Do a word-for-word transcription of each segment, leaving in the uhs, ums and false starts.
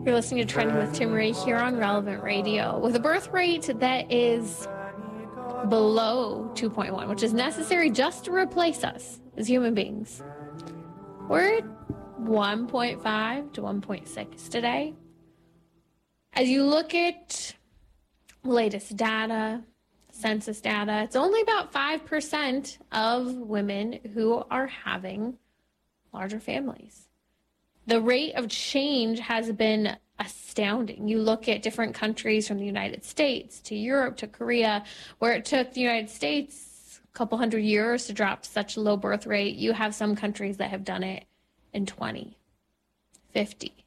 You're listening to Trending with Timmerie here on Relevant Radio with a birth rate that is below two point one, which is necessary just to replace us as human beings. We're at one point five to one point six today. As you look at latest data, census data, it's only about five percent of women who are having larger families. The rate of change has been astounding. You look at different countries from the United States to Europe to Korea, where it took the United States a couple hundred years to drop such a low birth rate. You have some countries that have done it in twenty, fifty.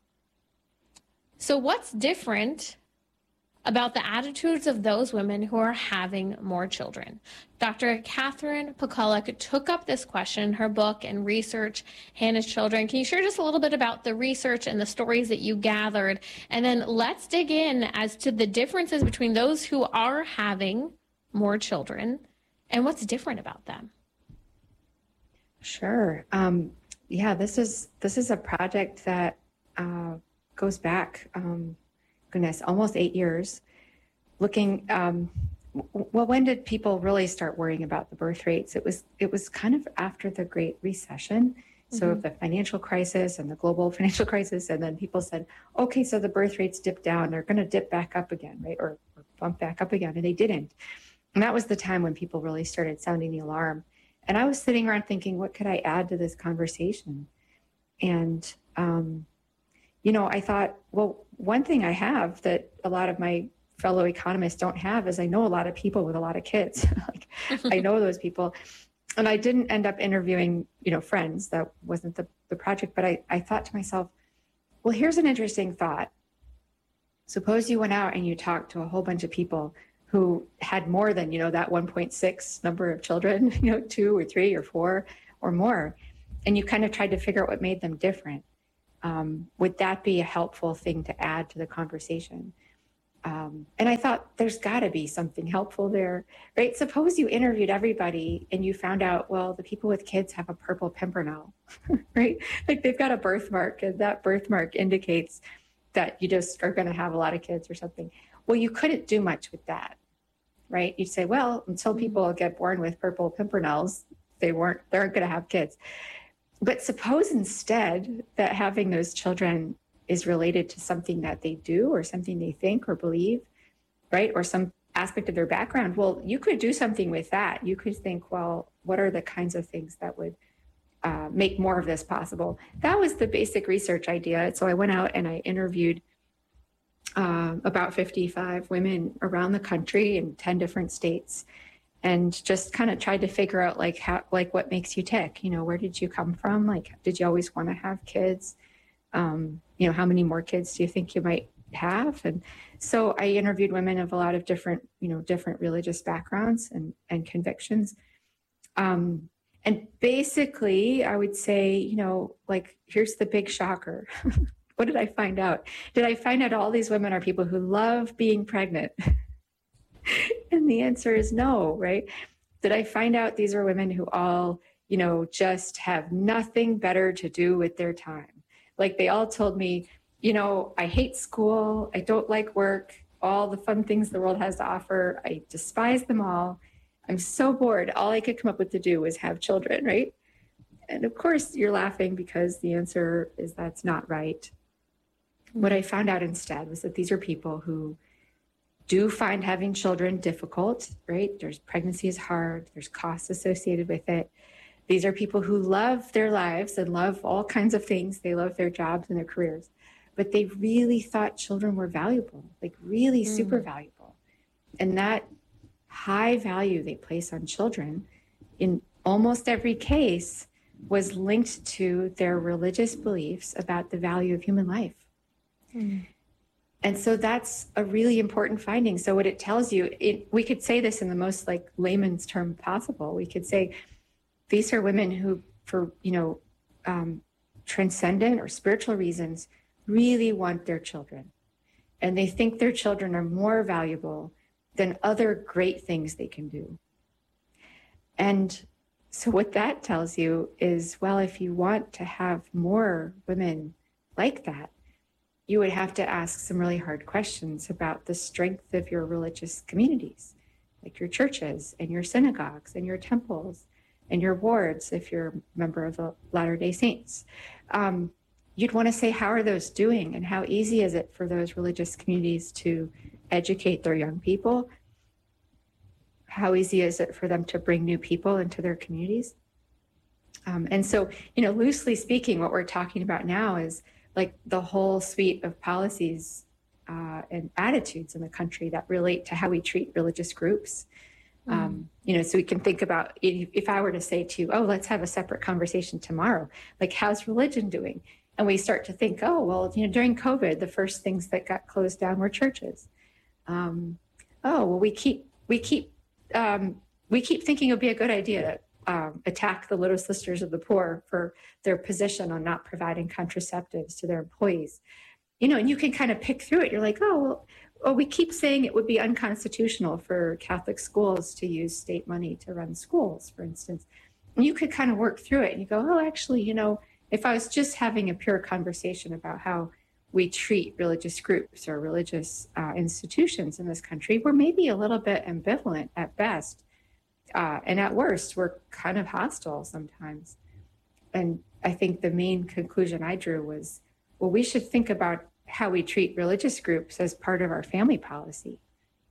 So what's different about the attitudes of those women who are having more children? Doctor Katherine Pakuluk took up this question in her book and research, Hannah's Children. Can you share just a little bit about the research and the stories that you gathered? And then let's dig in as to the differences between those who are having more children and what's different about them. Sure. Um, yeah, this is this is a project that uh, goes back, um, goodness, almost eight years. Looking, um, well, when did people really start worrying about the birth rates? It was it was kind of after the Great Recession, so mm-hmm. the financial crisis and the global financial crisis, and then people said, okay, so the birth rates dipped down, they're going to dip back up again, right, or, or bump back up again, and they didn't. And that was the time when people really started sounding the alarm. And I was sitting around thinking, what could I add to this conversation? And um, you know, I thought, well, one thing I have that a lot of my fellow economists don't have is I know a lot of people with a lot of kids. Like I know those people. And I didn't end up interviewing, you know, friends. That wasn't the, the project. But I, I thought to myself, well, here's an interesting thought. Suppose you went out and you talked to a whole bunch of people who had more than, you know, that one point six number of children, you know, two or three or four or more. And you kind of tried to figure out what made them different. Um, would that be a helpful thing to add to the conversation? Um, and I thought there's got to be something helpful there, right? Suppose you interviewed everybody and you found out, well, the people with kids have a purple pimpernel, right? Like they've got a birthmark, and that birthmark indicates that you just are going to have a lot of kids or something. Well, you couldn't do much with that, right? You'd say, well, until people get born with purple pimpernels, they weren't, they aren't going to have kids. But suppose instead that having those children is related to something that they do or something they think or believe, right? Or some aspect of their background. Well, you could do something with that. You could think, well, what are the kinds of things that would uh, make more of this possible? That was the basic research idea. So I went out and I interviewed uh, about fifty-five women around the country in ten different states, and just kind of tried to figure out like how, like what makes you tick, you know, where did you come from? Like, did you always want to have kids? Um, you know, how many more kids do you think you might have? And so I interviewed women of a lot of different, you know, different religious backgrounds and, and convictions. Um, and basically I would say, you know, like, here's the big shocker. What did I find out? Did I find out all these women are people who love being pregnant? And the answer is no, right? Did I find out these are women who all, you know, just have nothing better to do with their time? Like they all told me, you know, I hate school. I don't like work, all the fun things the world has to offer. I despise them all. I'm so bored. All I could come up with to do was have children, right? And of course you're laughing because the answer is that's not right. What I found out instead was that these are people who do find having children difficult, right? There's pregnancy is hard. There's costs associated with it. These are people who love their lives and love all kinds of things. They love their jobs and their careers, but they really thought children were valuable, like really mm. super valuable. And that high value they place on children in almost every case was linked to their religious beliefs about the value of human life. Mm. And so that's a really important finding. So what it tells you, it, we could say this in the most like layman's term possible. We could say, these are women who, for, you know, um, transcendent or spiritual reasons, really want their children. And they think their children are more valuable than other great things they can do. And so what that tells you is, well, if you want to have more women like that, you would have to ask some really hard questions about the strength of your religious communities, like your churches and your synagogues and your temples and your wards, if you're a member of the Latter-day Saints. Um, you'd want to say, how are those doing? And how easy is it for those religious communities to educate their young people? How easy is it for them to bring new people into their communities? Um, and so, you know, loosely speaking, what we're talking about now is like the whole suite of policies uh, and attitudes in the country that relate to how we treat religious groups. Mm. Um, you know, so we can think about if, if I were to say to you, oh, let's have a separate conversation tomorrow, like how's religion doing? And we start to think, oh, well, you know, during COVID, the first things that got closed down were churches. Um, oh, well, we keep, we keep, um, we keep thinking it would be a good idea to Um, attack the Little Sisters of the Poor for their position on not providing contraceptives to their employees. You know, and you can kind of pick through it. You're like, oh, well, well, we keep saying it would be unconstitutional for Catholic schools to use state money to run schools, for instance. And you could kind of work through it and you go, oh, actually, you know, if I was just having a pure conversation about how we treat religious groups or religious uh, institutions in this country, we're maybe a little bit ambivalent at best. Uh, and at worst, we're kind of hostile sometimes. And I think the main conclusion I drew was, well, we should think about how we treat religious groups as part of our family policy.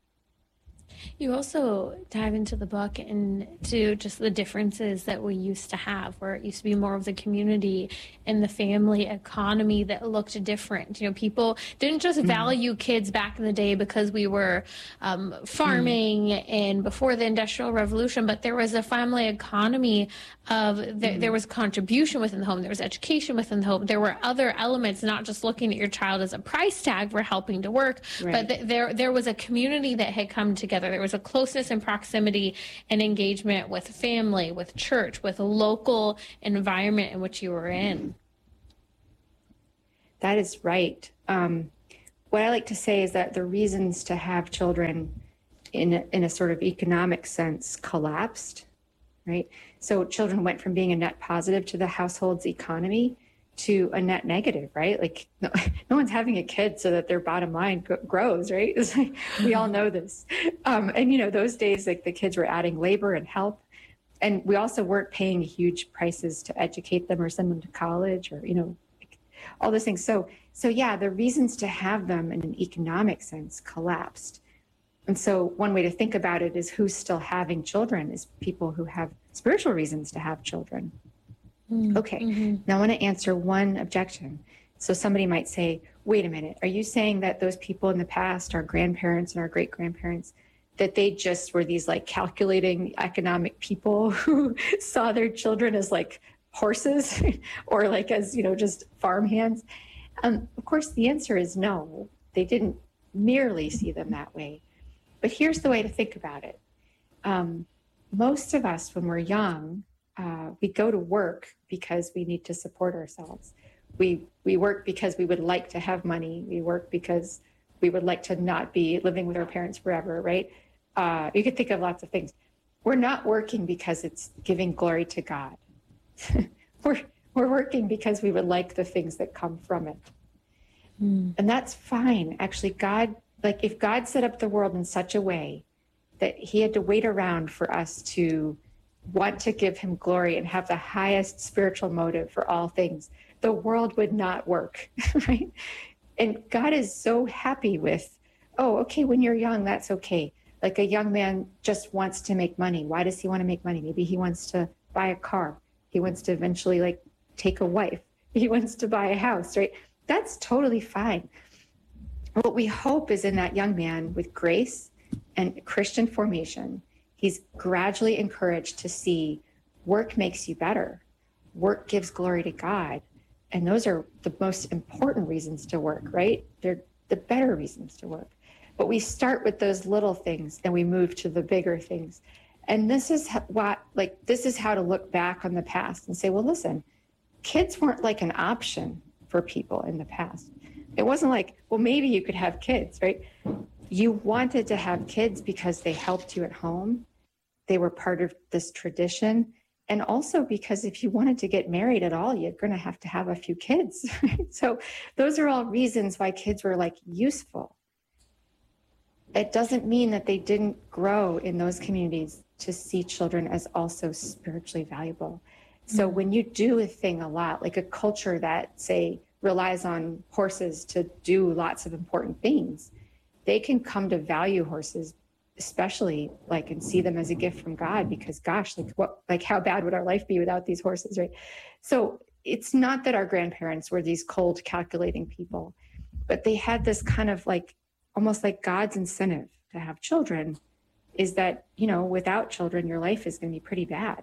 You also dive into the book into just the differences that we used to have, where it used to be more of the community and the family economy that looked different. You know, people didn't just mm-hmm. value kids back in the day because we were um, farming mm-hmm. and before the Industrial Revolution, but there was a family economy of there, mm-hmm. there was contribution within the home, there was education within the home, there were other elements, not just looking at your child as a price tag for helping to work, right. but th- there there was a community that had come together. There was a closeness and proximity and engagement with family, with church, with a local environment in which you were in. That is right. Um, what I like to say is that the reasons to have children in a, in a sort of economic sense collapsed, right? So children went from being a net positive to the household's economy to a net negative, right? Like no, no one's having a kid so that their bottom line g- grows, right? It's like, we all know this. Um, and, you know, those days, like the kids were adding labor and help. And we also weren't paying huge prices to educate them or send them to college or, you know, like, all those things. So, so yeah, the reasons to have them in an economic sense collapsed. And so one way to think about it is who's still having children is people who have spiritual reasons to have children. Okay, mm-hmm. Now I want to answer one objection. So somebody might say, wait a minute, are you saying that those people in the past, our grandparents and our great-grandparents, that they just were these like calculating economic people who saw their children as like horses or like as, you know, just farmhands? Um, of course, the answer is no. They didn't merely see them that way. But here's the way to think about it. Um, most of us, when we're young, uh, we go to work because we need to support ourselves. We we work because we would like to have money. We work because we would like to not be living with our parents forever, right? Uh, you could think of lots of things. We're not working because it's giving glory to God. we're we're working because we would like the things that come from it. Mm. And that's fine. Actually, God, like if God set up the world in such a way that he had to wait around for us to want to give him glory and have the highest spiritual motive for all things, the world would not work, right? And God is so happy with, oh, okay, when you're young, that's okay. Like a young man just wants to make money. Why does he want to make money? Maybe he wants to buy a car. He wants to eventually like take a wife. He wants to buy a house, right? That's totally fine. What we hope is in that young man with grace and Christian formation, he's gradually encouraged to see work makes you better. Work gives glory to God. And those are the most important reasons to work, right? They're the better reasons to work. But we start with those little things and we move to the bigger things. And this is what, like, this is how to look back on the past and say, well, listen, kids weren't like an option for people in the past. It wasn't like, well, maybe you could have kids, right? You wanted to have kids because they helped you at home. They were part of this tradition. and also because if you wanted to get married at all, you're going to have to have a few kids. Right? So those are all reasons why kids were like useful. It doesn't mean that they didn't grow in those communities to see children as also spiritually valuable. So when you do a thing a lot, like a culture that, say, relies on horses to do lots of important things, they can come to value horses, especially like, and see them as a gift from God, because gosh, like what, like how bad would our life be without these horses, right? So it's not that our grandparents were these cold, calculating people, but they had this kind of like, almost like God's incentive to have children is that, you know, without children, your life is going to be pretty bad.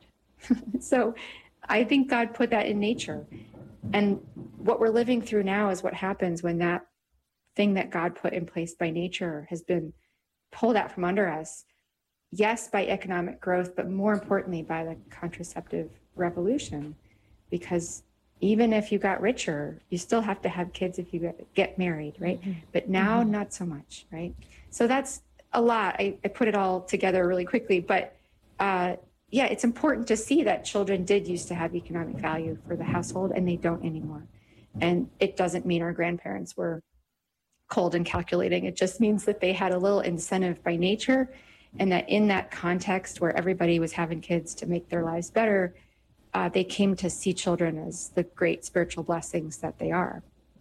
So I think God put that in nature. And what we're living through now is what happens when that thing that God put in place by nature has been pulled out from under us. Yes, by economic growth, but more importantly, by the contraceptive revolution. Because even if you got richer, you still have to have kids if you get, get married, right? Mm-hmm. But now, mm-hmm. not so much, right? So that's a lot. I, I put it all together really quickly, but uh, yeah, it's important to see that children did used to have economic value for the household, and they don't anymore. And it doesn't mean our grandparents were cold and calculating. It just means that they had a little incentive by nature, and that in that context where everybody was having kids to make their lives better, uh, they came to see children as the great spiritual blessings that they are.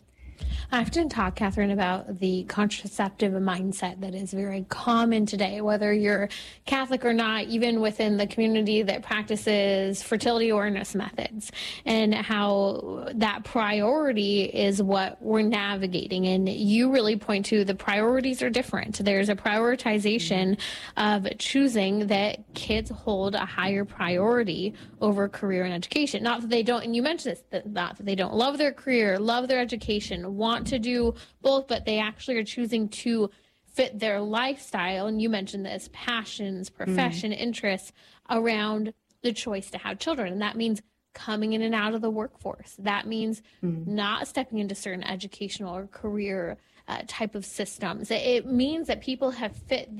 I often talk, Catherine, about the contraceptive mindset that is very common today, whether you're Catholic or not, even within the community that practices fertility awareness methods, and how that priority is what we're navigating. And you really point to the priorities are different. There's a prioritization of choosing that kids hold a higher priority over career and education. Not that they don't, and you mentioned this, that not that they don't love their career, love their education, want to do both, but they actually are choosing to fit their lifestyle, and you mentioned this, passions, profession, mm. interests around the choice to have children. And that means coming in and out of the workforce. That means mm. not stepping into certain educational or career uh, type of systems. It means that people have fit